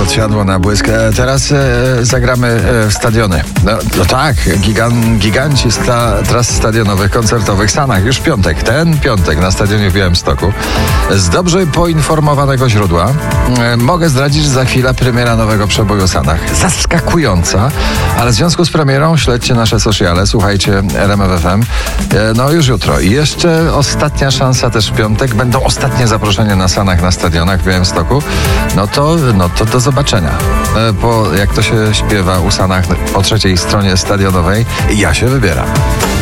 podsiadło na błysk. Teraz zagramy w stadiony. No tak, giganci tras stadionowych, koncertowych w Sanach już w piątek. Ten piątek na stadionie w Białymstoku. Z dobrze poinformowanego źródła mogę zdradzić, że za chwilę premiera nowego przeboju w Sanach. Zaskakująca, ale w związku z premierą śledźcie nasze sociale, słuchajcie RMF FM. No już jutro. I jeszcze ostatnia szansa też w piątek. Będą ostatnie zaproszenia na Sanach, na stadionach w Białymstoku. No to do zobaczenia. Bo jak to się śpiewa u Sanach po trzeciej stronie stadionowej, ja się wybieram.